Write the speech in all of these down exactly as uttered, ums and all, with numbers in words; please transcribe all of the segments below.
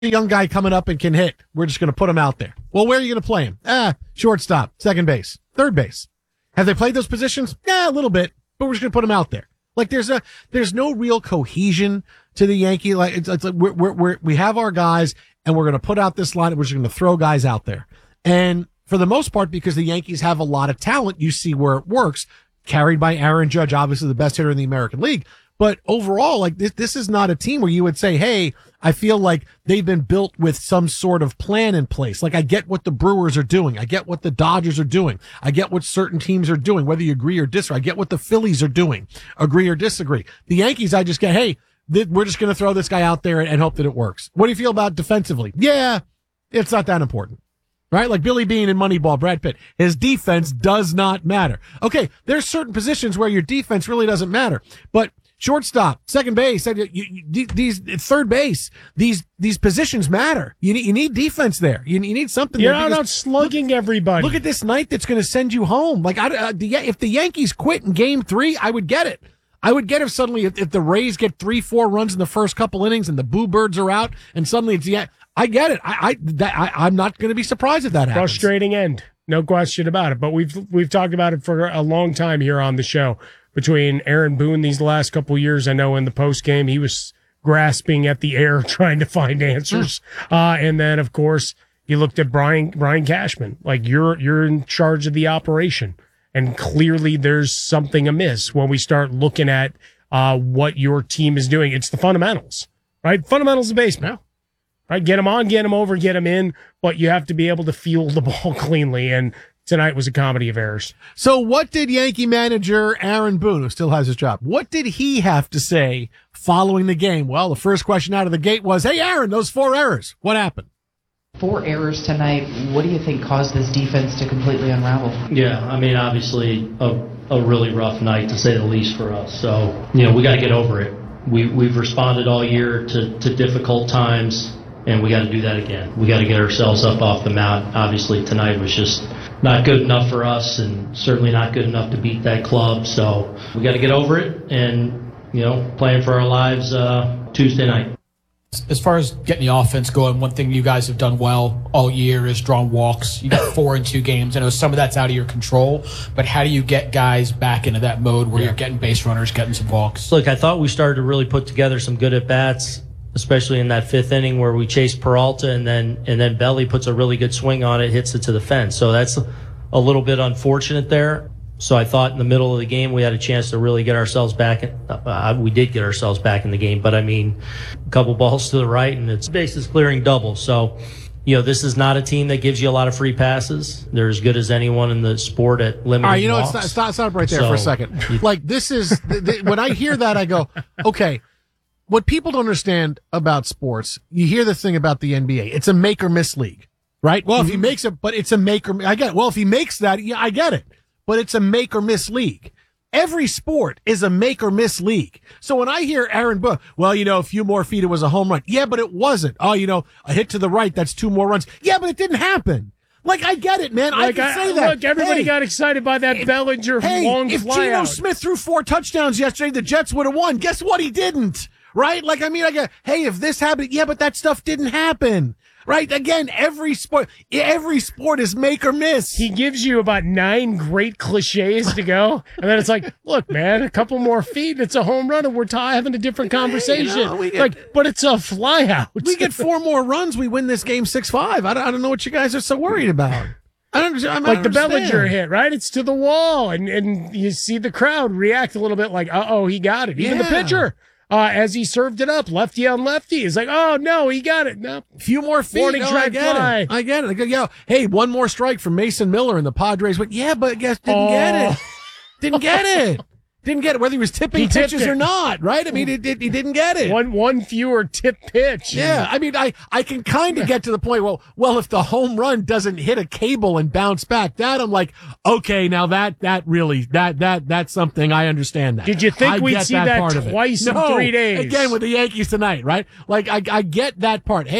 a young guy coming up and can hit. We're just going to put him out there. Well, where are you going to play him? Ah, shortstop, second base, third base. Have they played those positions? Yeah, a little bit, but we're just going to put him out there. Like there's a, there's no real cohesion to the Yankee. Like it's, it's like we're, we're, we're, we have our guys and we're going to put out this line and we're just going to throw guys out there. And for the most part, because the Yankees have a lot of talent, you see where it works, carried by Aaron Judge, obviously the best hitter in the American League. But overall, like this, this is not a team where you would say, hey, I feel like they've been built with some sort of plan in place. Like I get what the Brewers are doing. I get what the Dodgers are doing. I get what certain teams are doing, whether you agree or disagree. I get what the Phillies are doing, agree or disagree. The Yankees, I just get, hey, th- we're just going to throw this guy out there and, and hope that it works. What do you feel about defensively? Yeah, it's not that important. Right? Like Billy Beane in Moneyball, Brad Pitt. His defense does not matter. Okay, there's certain positions where your defense really doesn't matter. But shortstop, second base, you, you, these third base, these these positions matter. You need you need defense there. You, you need something. You're there not out slugging look, everybody. Look at this night that's going to send you home. Like I, uh, the, if the Yankees quit in Game Three, I would get it. I would get if suddenly if, if the Rays get three, four runs in the first couple innings and the Boo Birds are out, and suddenly it's yeah. I get it. I I, that, I I'm not going to be surprised if that happens. Frustrating end, no question about it. But we've we've talked about it for a long time here on the show. Between Aaron Boone these last couple of years, I know in the post game he was grasping at the air trying to find answers. Mm. Uh, and then of course you looked at Brian Brian Cashman. Like you're you're in charge of the operation, and clearly there's something amiss when we start looking at uh, what your team is doing. It's the fundamentals, right? Fundamentals of baseball. Yeah. Right? Get them on, get them over, get them in, but you have to be able to field the ball cleanly. And tonight was a comedy of errors. So what did Yankee manager Aaron Boone, who still has his job, what did he have to say following the game? Well, the first question out of the gate was, hey, Aaron, those four errors, what happened? Four errors tonight. What do you think caused this defense to completely unravel? Yeah, I mean, obviously a, a really rough night, to say the least, for us. So, you know, we got to get over it. We, we've responded all year to, to difficult times, and we got to do that again. We got to get ourselves up off the mat. Obviously, tonight was just not good enough for us, and certainly not good enough to beat that club. So we got to get over it and, you know, playing for our lives uh, Tuesday night. As far as getting the offense going, one thing you guys have done well all year is drawn walks. You got four in two games. I know some of that's out of your control, but how do you get guys back into that mode where yeah. you're getting base runners, getting some walks? Look, I thought we started to really put together some good at-bats, especially in that fifth inning where we chased Peralta, and then and then Belly puts a really good swing on it, hits it to the fence. So that's a little bit unfortunate there. So I thought in the middle of the game we had a chance to really get ourselves back. In, uh, we did get ourselves back in the game, but I mean, a couple balls to the right and it's bases clearing double. So, you know, this is not a team that gives you a lot of free passes. They're as good as anyone in the sport at limiting All right, you know, walks. it's not, stop right there so, for a second. Like this is th- th- when I hear that, I go, okay. What people don't understand about sports, you hear this thing about the N B A. It's a make or miss league, right? Well, mm-hmm. if he makes it, but it's a make or, I get it. Well, if he makes that, yeah, I get it. But it's a make or miss league. Every sport is a make or miss league. So when I hear Aaron Boone, well, you know, a few more feet, it was a home run. Yeah, but it wasn't. Oh, you know, a hit to the right, that's two more runs. Yeah, but it didn't happen. Like, I get it, man. Like, I can I, say that. Look, everybody hey, got excited by that Bellinger hey, long if flyout. Geno Smith threw four touchdowns yesterday, the Jets would have won. Guess what? He didn't. Right? Like, I mean, I go, hey, if this happened, yeah, but that stuff didn't happen. Right? Again, every sport, every sport is make or miss. He gives you about nine great cliches to go. And then it's like, look, man, a couple more feet, it's a home run, and we're t- having a different conversation. You know, we get, like, but it's a flyout. We get four more runs, we win this game six five. I don't, I don't know what you guys are so worried about. I don't, I like don't the understand. Bellinger hit, right? It's to the wall, and, and you see the crowd react a little bit like, uh-oh, he got it. Even yeah. the pitcher. Uh, as he served it up, lefty on lefty, is like, oh no, he got it. No, few more feet. Warning oh, track I get fly. it. I get it. I go, yo, hey, one more strike from Mason Miller and the Padres. But yeah, but I guess didn't oh. get it. Didn't get it. Didn't get it. Whether he was tipping he pitches it. or not, right? I mean, it, it, he didn't get it. One one fewer tip pitch. Yeah, I mean, I, I can kind of get to the point. Well, well, if the home run doesn't hit a cable and bounce back, that I'm like, okay, now that that really that that that's something I understand. That. Did you think I we'd see that, that twice in no, three days? Again with the Yankees tonight, right? Like I I get that part. Hey,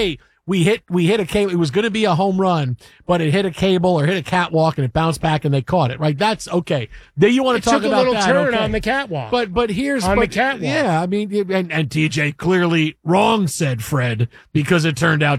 we hit we hit a cable. It was going to be a home run, but it hit a cable or hit a catwalk and it bounced back and they caught it. Right? That's okay. Then you want It to talk took a about little that? turn okay. on the catwalk. But but here's On but, the catwalk. Yeah, I mean, and, and T J clearly wrong, said Fred, because it turned out